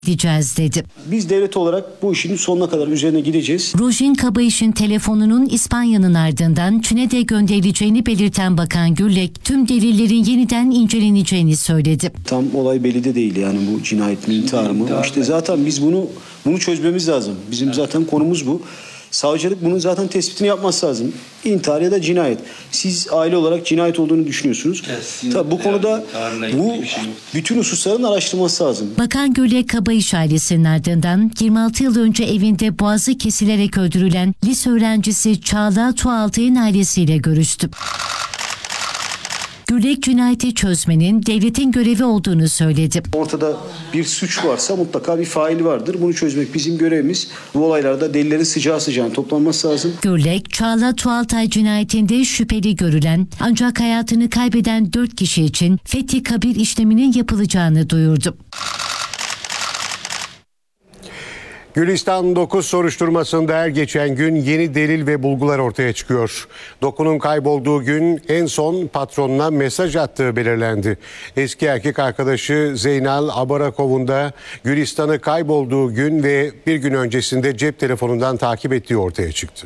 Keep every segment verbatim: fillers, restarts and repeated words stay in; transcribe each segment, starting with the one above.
Gideceğiz dedi. Biz devlet olarak bu işin sonuna kadar üzerine gideceğiz. Rojin Kabayiş'in telefonunun İspanya'nın ardından Çin'e de gönderileceğini belirten Bakan Gürlek tüm delillerin yeniden inceleneceğini söyledi. Tam olay belli de değil yani bu cinayet mi intihar mı? İşte zaten biz bunu bunu çözmemiz lazım. Bizim evet. zaten konumuz bu. Savcılık bunun zaten tespitini yapması lazım. İntihar ya da cinayet. Siz aile olarak cinayet olduğunu düşünüyorsunuz. Kesin. Tabii bu konuda bu şey bütün hususların araştırılması lazım. Bakan Gürlek Kabayış ailesinin ardından yirmi altı yıl önce evinde boğazı kesilerek öldürülen lise öğrencisi Çağla Tuğaltay'ın ailesiyle görüştü. Gürlek cinayeti çözmenin devletin görevi olduğunu söyledi. Ortada bir suç varsa mutlaka bir faili vardır. Bunu çözmek bizim görevimiz. Bu olaylarda delillerin sıcağı sıcağına toplanması lazım. Gürlek, Çağla Tuğaltay cinayetinde şüpheli görülen ancak hayatını kaybeden dört kişi için fethi kabir işleminin yapılacağını duyurdu. Gülistan dokuz soruşturmasında her geçen gün yeni delil ve bulgular ortaya çıkıyor. Doku'nun kaybolduğu gün en son patronuna mesaj attığı belirlendi. Eski erkek arkadaşı Zeynal Abarakov'un da Gülistan'ı kaybolduğu gün ve bir gün öncesinde cep telefonundan takip ettiği ortaya çıktı.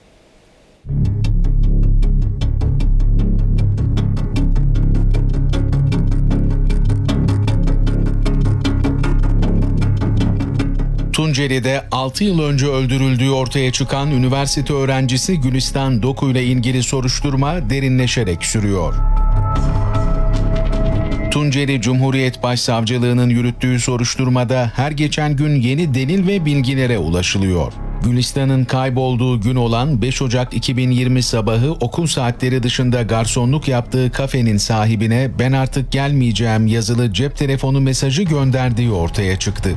Tunceli'de altı yıl önce öldürüldüğü ortaya çıkan üniversite öğrencisi Gülistan Doku ile ilgili soruşturma derinleşerek sürüyor. Tunceli Cumhuriyet Başsavcılığı'nın yürüttüğü soruşturmada her geçen gün yeni delil ve bilgilere ulaşılıyor. Gülistan'ın kaybolduğu gün olan beş Ocak iki bin yirmi sabahı okul saatleri dışında garsonluk yaptığı kafenin sahibine "Ben artık gelmeyeceğim" yazılı cep telefonu mesajı gönderdiği ortaya çıktı.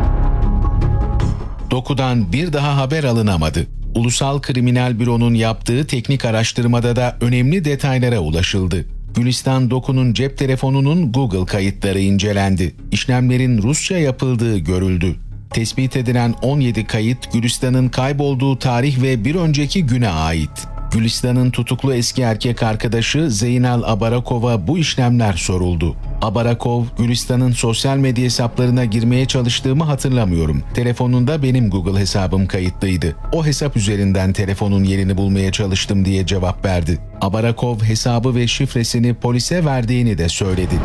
Doku'dan bir daha haber alınamadı. Ulusal Kriminal Büro'nun yaptığı teknik araştırmada da önemli detaylara ulaşıldı. Gülistan Doku'nun cep telefonunun Google kayıtları incelendi. İşlemlerin Rusça yapıldığı görüldü. Tespit edilen on yedi kayıt Gülistan'ın kaybolduğu tarih ve bir önceki güne ait. Gülistan'ın tutuklu eski erkek arkadaşı Zeynal Abarakov'a bu işlemler soruldu. Abarakov, Gülistan'ın sosyal medya hesaplarına girmeye çalıştığımı hatırlamıyorum. Telefonunda benim Google hesabım kayıtlıydı. O hesap üzerinden telefonun yerini bulmaya çalıştım diye cevap verdi. Abarakov hesabı ve şifresini polise verdiğini de söyledi.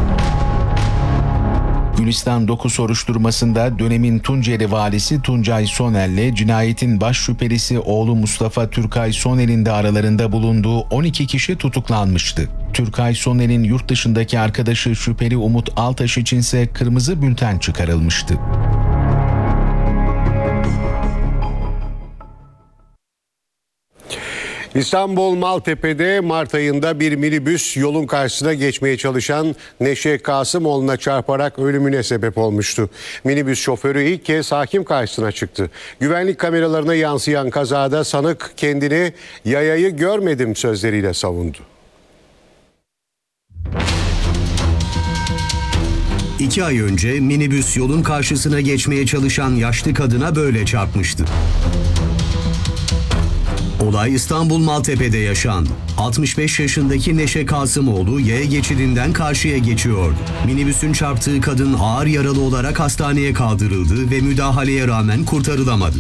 Gülistan Doku soruşturmasında dönemin Tunceli valisi Tuncay Sonel'le cinayetin baş şüphelisi oğlu Mustafa Türkay Sonel'in de aralarında bulunduğu on iki kişi tutuklanmıştı. Türkay Sonel'in yurt dışındaki arkadaşı şüpheli Umut Altaş içinse kırmızı bülten çıkarılmıştı. İstanbul Maltepe'de Mart ayında bir minibüs yolun karşısına geçmeye çalışan Neşe Kasımoğlu'na çarparak ölümüne sebep olmuştu. Minibüs şoförü ilk kez hakim karşısına çıktı. Güvenlik kameralarına yansıyan kazada sanık kendini "yayayı görmedim" sözleriyle savundu. İki ay önce minibüs yolun karşısına geçmeye çalışan yaşlı kadına böyle çarpmıştı. Olay İstanbul Maltepe'de yaşandı. altmış beş yaşındaki Neşe Kasımoğlu yaya geçidinden karşıya geçiyordu. Minibüsün çarptığı kadın ağır yaralı olarak hastaneye kaldırıldı ve müdahaleye rağmen kurtarılamadı.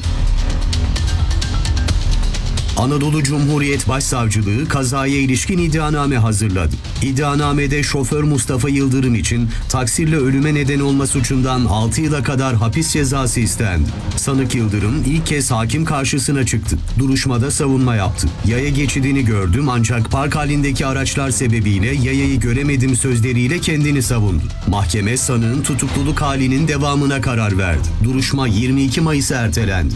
Anadolu Cumhuriyet Başsavcılığı kazaya ilişkin iddianame hazırladı. İddianamede şoför Mustafa Yıldırım için taksirle ölüme neden olma suçundan altı yıla kadar hapis cezası istendi. Sanık Yıldırım ilk kez hakim karşısına çıktı. Duruşmada savunma yaptı. Yaya geçidini gördüm ancak park halindeki araçlar sebebiyle yayayı göremedim sözleriyle kendini savundu. Mahkeme sanığın tutukluluk halinin devamına karar verdi. Duruşma yirmi iki Mayıs'a ertelendi.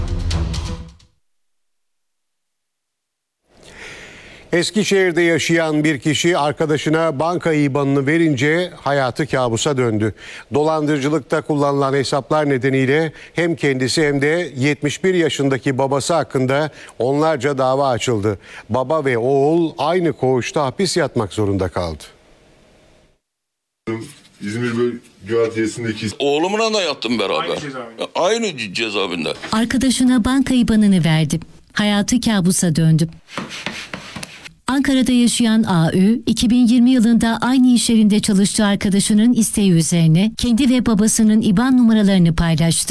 Eskişehir'de yaşayan bir kişi arkadaşına banka I B A N'ını verince hayatı kabusa döndü. Dolandırıcılıkta kullanılan hesaplar nedeniyle hem kendisi hem de yetmiş bir yaşındaki babası hakkında onlarca dava açıldı. Baba ve oğul aynı koğuşta hapis yatmak zorunda kaldı. İzmir Bölge Adliyesi'ndeki oğlumla da yattım beraber. Aynı cezaevinde. Aynı cezaevinde. Arkadaşına banka I B A N'ını verdi. Hayatı kabusa döndü. Ankara'da yaşayan A Ü, iki bin yirmi yılında aynı iş yerinde çalıştığı arkadaşının isteği üzerine kendi ve babasının İ B A N numaralarını paylaştı.